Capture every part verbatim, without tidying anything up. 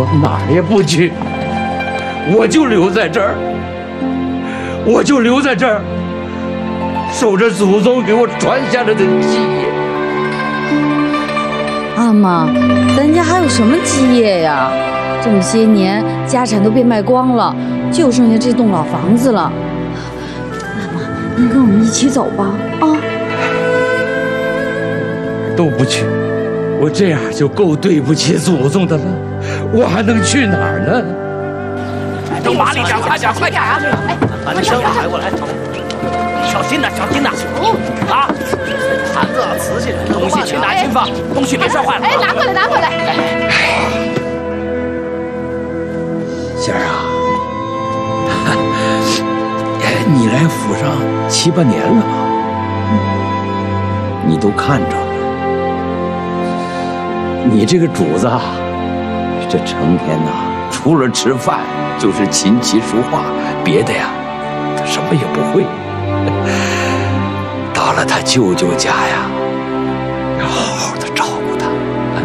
我哪儿也不去，我就留在这儿，我就留在这儿，守着祖宗给我传下来的基业。 阿妈，咱家还有什么基业呀？这么些年，家产都被卖光了，就剩下这栋老房子了。阿妈，您跟我们一起走吧，啊！ 都不去，我这样就够对不起祖宗的了，我还能去哪儿呢？ 都麻利点，快点，快点啊！哎，把你身抬过来，小心点，小心点！啊，盘子、瓷器，东西去拿轻放，东西别摔坏了。 哎，拿过来，拿过来。 仙儿啊，你来府上七八年了吧？你都看着了，你这个主子啊，这成天呐，除了吃饭就是琴棋书画，别的呀，他什么也不会。到了他舅舅家呀，要好好的照顾他。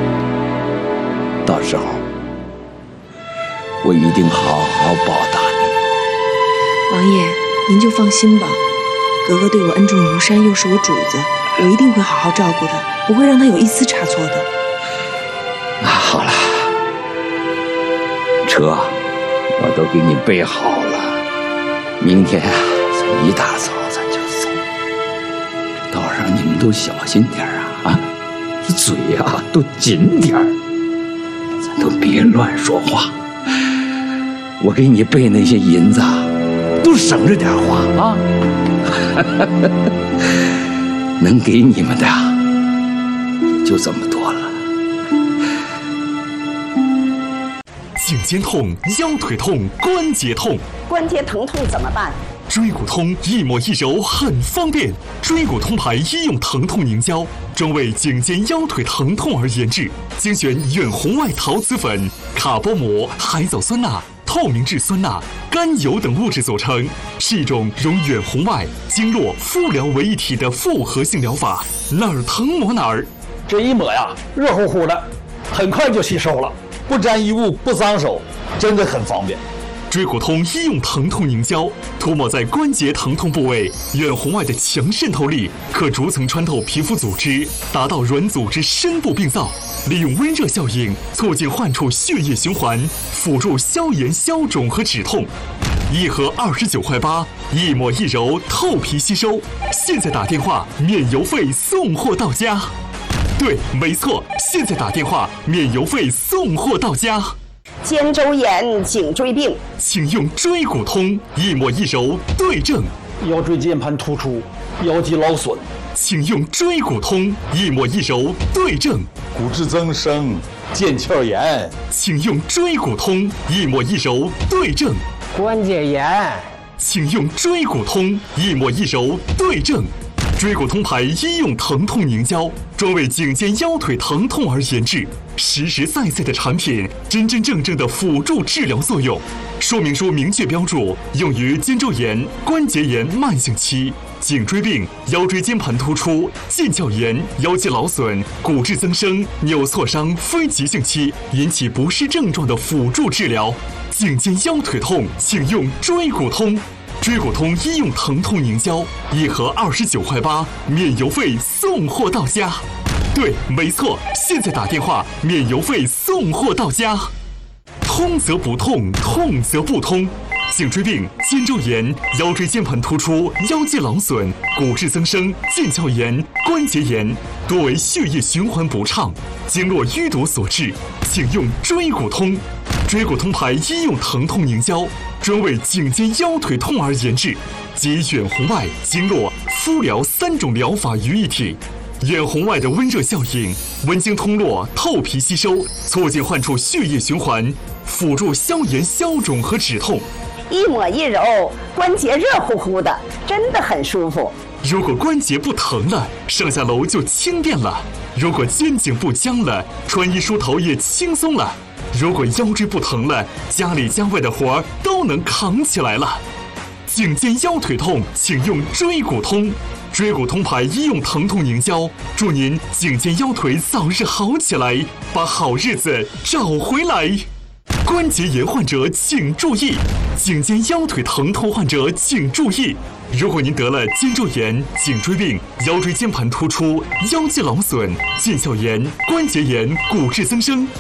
到时候，我一定好好报答你。 王爷，您就放心吧，格格对我恩重如山，又是我主子，我一定会好好照顾他，不会让他有一丝差错的。 啊，好了，车我都给你备好了，明天啊，咱一大早咱就走。这道上你们都小心点啊，啊，这嘴呀、啊、都紧点儿，咱都别乱说话。我给你备那些银子，都省着点花啊。能给你们的就这么多了。 颈肩痛、腰腿痛、关节痛， 关节疼痛怎么办？ 椎骨通一抹一揉很方便，椎骨通牌医用疼痛凝胶，专为颈肩腰腿疼痛而研制，精选远红外陶瓷粉、卡波膜、海藻酸钠、透明质酸钠、甘油等物质组成，是一种融远红外、经络、敷疗为一体的复合性疗法，哪儿疼抹哪儿。 这一抹呀，热乎乎的，很快就吸收了，不沾衣物，不脏手，真的很方便。 椎骨通医用疼痛凝胶，涂抹在关节疼痛部位，远红外的强渗透力可逐层穿透皮肤组织，达到软组织深部病灶，利用温热效应促进患处血液循环，辅助消炎消肿和止痛。一盒二十九块八，一抹一揉，透皮吸收。现在打电话免邮费送货到家。对，没错，现在打电话免邮费送货到家。 肩周炎、颈椎病， 请用椎骨通，一抹一揉对症。 腰椎间盘突出、腰肌劳损， 请用椎骨通，一抹一揉对症。 骨质增生、腱鞘炎， 请用椎骨通，一抹一揉对症。 关节炎， 请用椎骨通，一抹一揉对症。椎骨通牌医用疼痛凝胶，专为颈肩腰腿疼痛而研制，实实在在的产品，真真正正的辅助治疗作用。说明书明确标注，用于肩周炎、关节炎慢性期、颈椎病、腰椎间盘突出、腱鞘炎、腰肌劳损、骨质增生、扭挫伤非急性期引起不适症状的辅助治疗。颈肩腰腿痛，请用椎骨通。椎骨通医用疼痛凝胶，一盒二十九块八，免邮费送货到家。对，没错，现在打电话免邮费送货到家。通则不痛，痛则不通。颈椎病、肩周炎、腰椎间盘突出、腰肌劳损、骨质增生、腱鞘炎、关节炎，多为血液循环不畅、经络淤堵所致，请用椎骨通。椎骨通牌医用疼痛凝胶，专为颈肩腰腿痛而研制，集远红外、经络、敷疗三种疗法于一体。远红外的温热效应，温经通络，透皮吸收，促进患处血液循环，辅助消炎消肿和止痛。 一抹一揉，关节热乎乎的，真的很舒服。 如果关节不疼了，上下楼就轻便了；如果肩颈不僵了，穿衣梳头也轻松了；如果腰椎不疼了，家里家外的活儿都能扛起来了。颈肩腰腿痛，请用椎骨通。椎骨通牌医用疼痛凝胶，祝您颈肩腰腿早日好起来，把好日子找回来。 关节炎患者请注意，颈肩腰腿疼痛患者请注意。如果您得了肩周炎、颈椎病、腰椎间盘突出、腰肌劳损、腱鞘炎、关节炎、骨质增生、